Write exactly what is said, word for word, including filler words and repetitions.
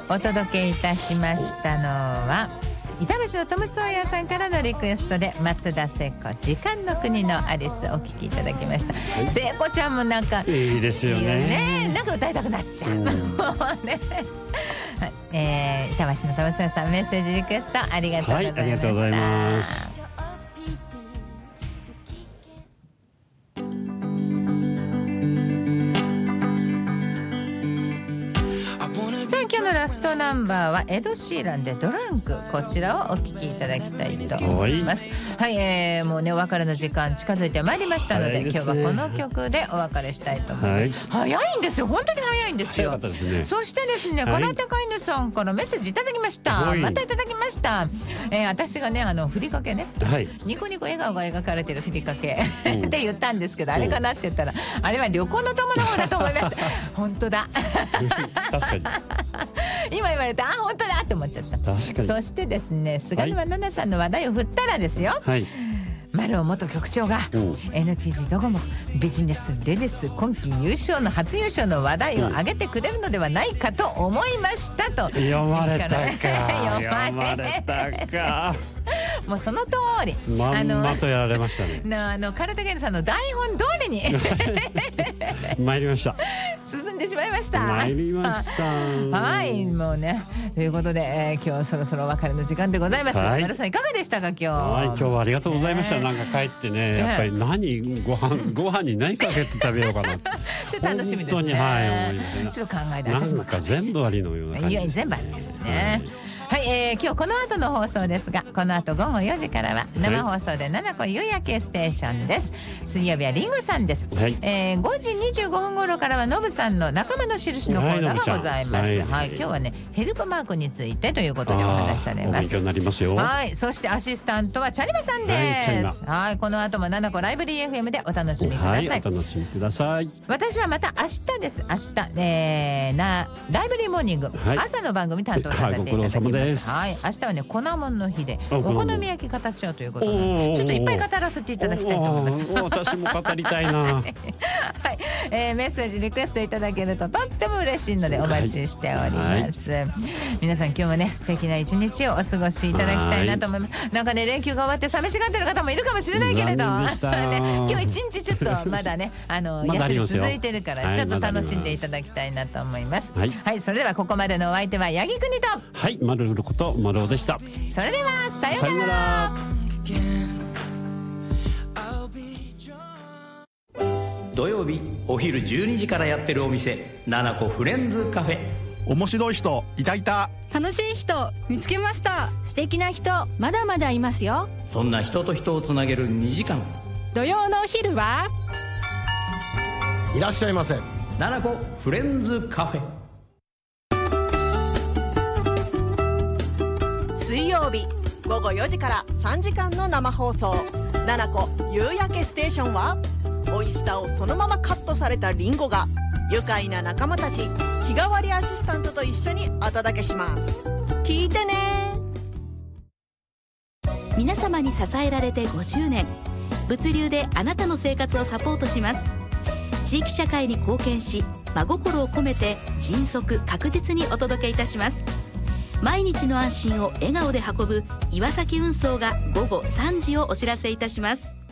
お届けいたしましたのは板橋のトム・ソーヤーさんからのリクエストで松田聖子時間の国のアリスお聴きいただきました、はい、聖子ちゃんもなんかいいですよ ね, ねなんか歌いたくなっちゃう、うんねはいえー、板橋のトム・ソーヤーさんメッセージリクエストありがとうございました、はい、ありがとうございます。今日のラストナンバーはエド・シーランでドランク、こちらをお聴きいただきたいと思います。はい、はいえー、もうねお別れの時間近づいてまいりましたので、ね、今日はこの曲でお別れしたいと思います、はい、早いんですよ、本当に早いんですよ。早かったですね。そしてですね、はい、金田飼い主さんからメッセージいただきました、はい、またいただきました、えー、私がねあのふりかけね、はい、ニコニコ笑顔が描かれてるふりかけって言ったんですけど、あれかなって言ったらあれは旅行の友の方だと思います本当だ確かに今言われてあ本当だって思っちゃった。確かに。そしてですね菅沼奈々さんの話題を振ったらですよ、はい、丸尾元局長が エヌティーティー ドコモビジネスレディス今季優勝の初優勝の話題を上げてくれるのではないかと思いましたと、うん、読まれたか読まれたかもうその通りまんまとやられましたねあの唐田健さんの台本通りに参りました進んでしまいました。 参りましたはいもうねということで、えー、今日そろそろお別れの時間でございます。 はい、 丸さんいかがでしたか今日。 はい今日はありがとうございました、えー、なんか帰ってねやっぱり何ご飯ご飯に何かけて食べようかなちょっと楽しみですね。本当にはい思いますね。ちょっと考えて私もなんか全部ありのような感じです、ね、 いや全部ありですね。はい、えー、今日この後の放送ですがこの後午後よじからは生放送で七子夕焼けステーションです。水曜日はリンゴさんです、はいえー、ごじにじゅうごふん頃からはノブさんの仲間の印のコーナーがございます。はい、はいはい、今日はねヘルプマークについてということでお話しされます。お勉強になりますよ。はい、そしてアシスタントはチャリマさんです。はい、はい、この後も七子ライブリー エフエム でお楽しみください。はい、お楽しみください。私はまた明日です。明日、えー、なライブリーモーニング、はい、朝の番組担当させていただきます。はい、ご苦労様です。はい、明日はね粉もんの日でお好み焼き形をということでちょっといっぱい語らせていただきたいと思います。 私も語りたいなはい、 えー、メッセージリクエストいただけるととっても嬉しいのでお待ちしております、はいはい、皆さん今日もね素敵な一日をお過ごしいただきたいなと思います。なんかね連休が終わって寂しがってる方もいるかもしれないけれど、ね、今日一日ちょっとまだねあのま休み続いてるからちょっと楽しんでいただきたいなと思います。はい、はい、それではここまでのお相手は八木国とはいマルルこと丸尾でした。 それではさようなら。 土曜日お昼じゅうにじからやってるお店七子フレンズカフェ。 面白い人いたいた、 楽しい人見つけました、 素敵な人まだまだいますよ。 そんな人と人をつなげるにじかん、 土曜のお昼はいらっしゃいませ七子フレンズカフェ。 水曜日午後よじからさんじかんの生放送七子夕焼けステーションは美味しさをそのままカットされたリンゴが愉快な仲間たち日替わりアシスタントと一緒にお届けします。聞いてね。 皆様に支えられてごしゅうねん、物流であなたの生活をサポートします。地域社会に貢献し真心を込めて迅速確実にお届けいたします。毎日の安心を笑顔で運ぶ岩崎運送が午後さんじをお知らせいたします。